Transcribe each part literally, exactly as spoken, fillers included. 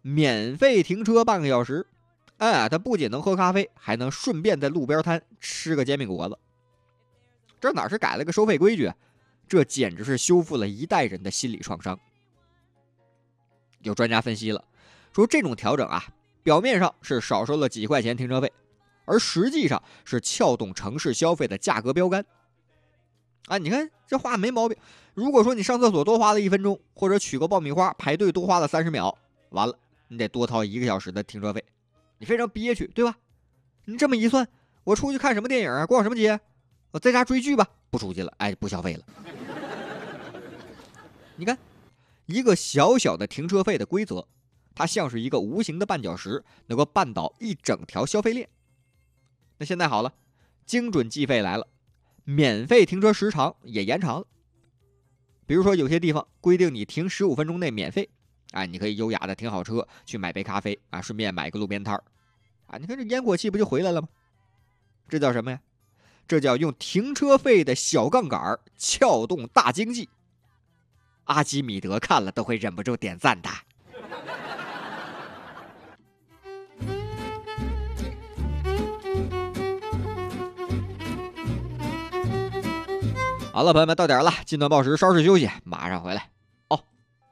免费停车半个小时。哎，他不仅能喝咖啡，还能顺便在路边摊吃个煎饼果子。这哪是改了个收费规矩，这简直是修复了一代人的心理创伤。有专家分析了，说这种调整啊，表面上是少收了几块钱停车费，而实际上是撬动城市消费的价格标杆。啊，你看这话没毛病。如果说你上厕所多花了一分钟，或者取个爆米花排队多花了三十秒，完了你得多掏一个小时的停车费，你非常憋屈，对吧？你这么一算，我出去看什么电影啊，逛什么街，我在家追剧吧，不出去了，哎，不消费了。你看，一个小小的停车费的规则，它像是一个无形的绊脚石，能够绊倒一整条消费链。那现在好了，精准计费来了，免费停车时长也延长了。比如说有些地方规定你停十五分钟内免费，啊，你可以优雅的停好车去买杯咖啡啊，顺便买个路边摊儿，啊，你看这烟火气不就回来了吗？这叫什么呀？这叫用停车费的小杠杆撬动大经济。阿基米德看了都会忍不住点赞的。好了，朋友们，到点了，近段报时，稍事休息，马上回来。哦，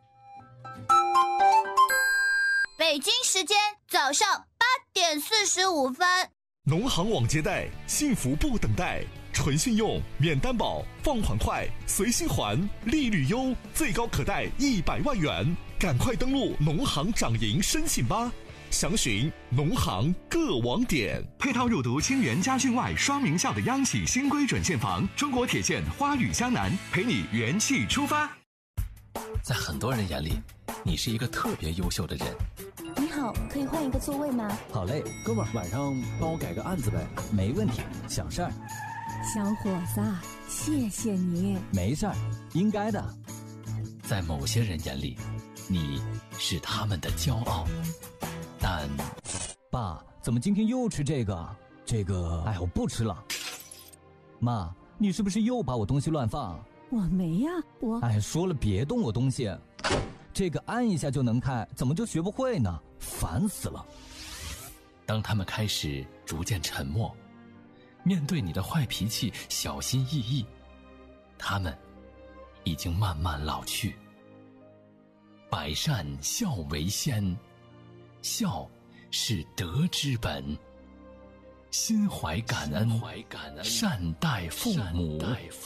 北京时间早上八点四十五分。 农行网接贷，幸福不等待，纯信用，免担保，放款快，随心还，利率优，最高可贷一百万元。赶快登录农行掌银申请吧，详询农行各网点。配套入读清源家训外双名校的央企新规准现房，中国铁建花语江南，陪你元气出发。 在很多人眼里，你是一个特别优秀的人。 你好，可以换一个座位吗？ 好嘞，哥们儿，晚上帮我改个案子呗。没问题，想事儿。 小伙子，谢谢你。 没事儿，应该的。 在某些人眼里，你是他们的骄傲，但爸，怎么今天又吃这个？这个，哎，我不吃了。妈，你是不是又把我东西乱放？ 我没呀，我…… 哎，说了别动我东西。这个按一下就能开，怎么就学不会呢？烦死了！ 当他们开始逐渐沉默，面对你的坏脾气小心翼翼，他们已经慢慢老去。百善孝为先，孝是德之本。心怀感恩，善待父母。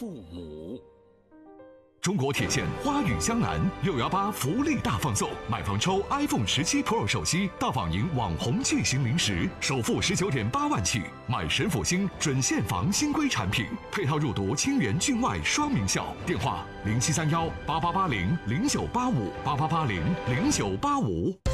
中国铁建花语江南六幺八福利大放送，买房抽 iPhone 十七 Pro 手机，到访赢网红巨型零食，首付十九点八万起，买神府星准现房新规产品，配套入读清源郡外双名校。电话零七三幺八八八零零九八五八八八零零九八五。